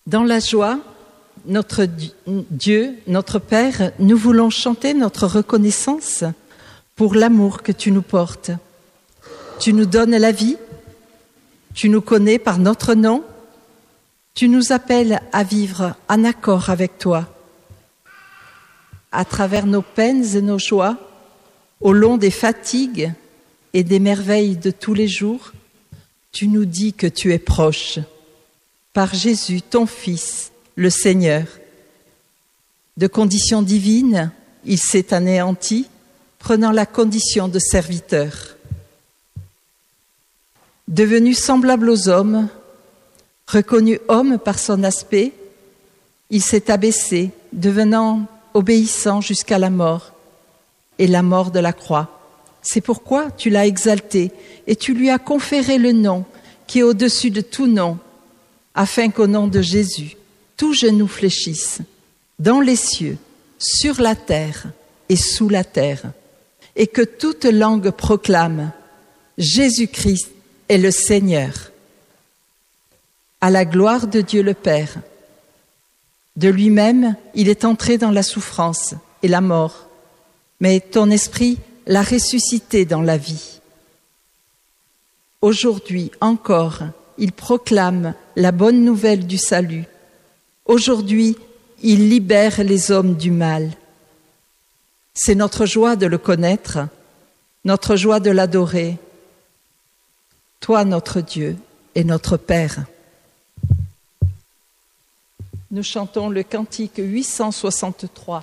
Dans la joie, notre Dieu, notre Père, nous voulons chanter notre reconnaissance pour l'amour que tu nous portes. Tu nous donnes la vie, tu nous connais par notre nom, tu nous appelles à vivre en accord avec toi. À travers nos peines et nos joies, au long des fatigues et des merveilles de tous les jours, tu nous dis que tu es proche. Par Jésus, ton Fils, le Seigneur. De condition divine, il s'est anéanti, prenant la condition de serviteur. Devenu semblable aux hommes, reconnu homme par son aspect, il s'est abaissé, devenant obéissant jusqu'à la mort, et la mort de la croix. C'est pourquoi tu l'as exalté et tu lui as conféré le nom qui est au-dessus de tout nom, afin qu'au nom de Jésus, tout genou fléchisse, dans les cieux, sur la terre et sous la terre, et que toute langue proclame « Jésus-Christ est le Seigneur ». À la gloire de Dieu le Père. De lui-même, il est entré dans la souffrance et la mort, mais ton esprit l'a ressuscité dans la vie. Aujourd'hui encore, il proclame la bonne nouvelle du salut. Aujourd'hui, il libère les hommes du mal. C'est notre joie de le connaître, notre joie de l'adorer. Toi, notre Dieu et notre Père. Nous chantons le cantique 863.